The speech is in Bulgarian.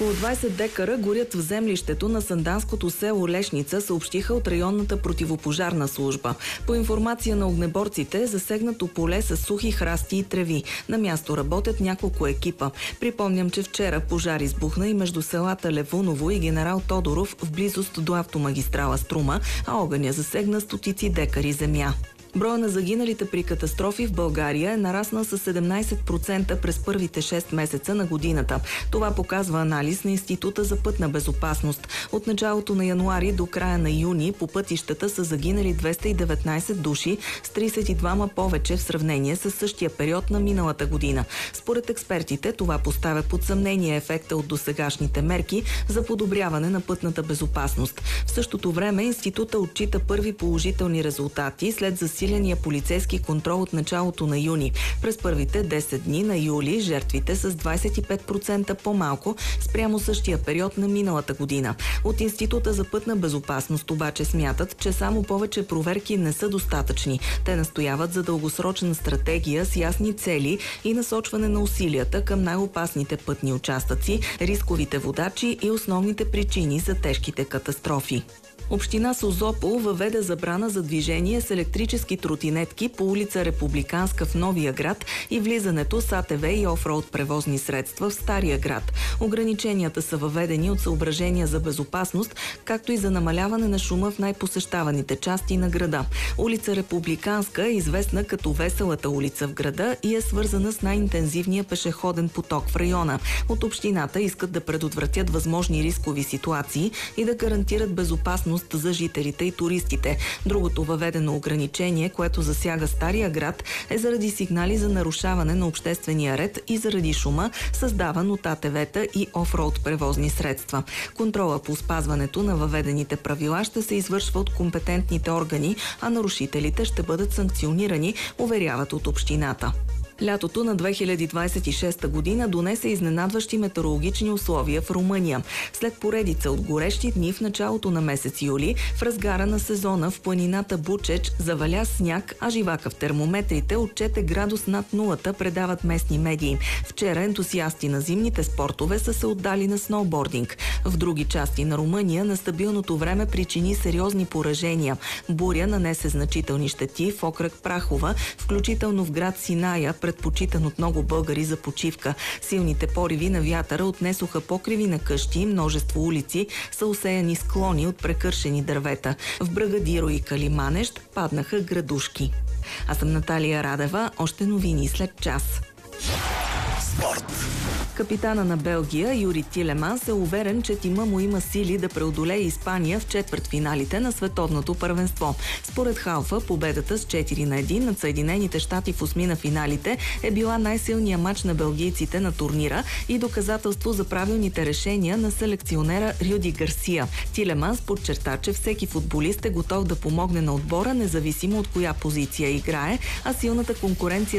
Около 20 декара горят в землището на санданското село Лешница, съобщиха от районната противопожарна служба. По информация на огнеборците е засегнато поле с сухи храсти и треви. На място работят няколко екипа. Припомням, че вчера пожар избухна и между селата Левуново и Генерал Тодоров в близост до автомагистрала Струма, а огъня засегна стотици декари земя. Броя на загиналите при катастрофи в България е нараснал с 17% през първите 6 месеца на годината. Това показва анализ на Института за пътна безопасност. От началото на януари до края на юни по пътищата са загинали 219 души, с 32 повече в сравнение с същия период на миналата година. Според експертите, това поставя под съмнение ефекта от досегашните мерки за подобряване на пътната безопасност. В същото време Института отчита първи положителни резултати след засиления полицейски контрол от началото на юни. През първите 10 дни на юли жертвите с 25% по-малко спрямо същия период на миналата година. От Института за пътна безопасност обаче смятат, че само повече проверки не са достатъчни. Те настояват за дългосрочна стратегия с ясни цели и насочване на усилията към най-опасните пътни участъци, рисковите водачи и основните причини за тежките катастрофи. Община Созопол въведе забрана за движение с електрически тротинетки по улица Републиканска в Новия град и влизането с АТВ и офроуд превозни средства в Стария град. Ограниченията са въведени от съображения за безопасност, както и за намаляване на шума в най-посещаваните части на града. Улица Републиканска е известна като веселата улица в града и е свързана с най-интензивния пешеходен поток в района. От общината искат да предотвратят възможни рискови ситуации и да гарантират безопасност за жителите и туристите. Другото въведено ограничение, което засяга Стария град, е заради сигнали за нарушаване на обществения ред и заради шума, създаван от АТВ-та и офроуд превозни средства. Контрола по спазването на въведените правила ще се извършва от компетентните органи, а нарушителите ще бъдат санкционирани, уверяват от общината. Лятото на 2026 година донесе изненадващи метеорологични условия в Румъния. След поредица от горещи дни в началото на месец юли, в разгара на сезона в планината Бучеч заваля сняг, а живака в термометрите отчете градус над нулата, предават местни медии. Вчера ентусиасти на зимните спортове са се отдали на сноубординг. В други части на Румъния нестабилното време причини сериозни поражения. Буря нанесе значителни щети в окръг Прахова, включително в град Синая, предпочитан от много българи за почивка. Силните пориви на вятъра отнесоха покриви на къщи, множество улици са усеяни склони от прекършени дървета. В Брагадиро и Калиманещ паднаха градушки. Аз съм Наталия Радева, още новини след час. Спорт. Капитана на Белгия Юри Тилеманс е уверен, че тима му има сили да преодолее Испания в четвъртфиналите на световното първенство. Според Халфа, победата с 4-1 над Съединените щати в осмина финалите е била най-силният мач на белгийците на турнира и доказателство за правилните решения на селекционера Рюди Гарсия. Тилеманс подчерта, че всеки футболист е готов да помогне на отбора, независимо от коя позиция играе, а силната конкуренция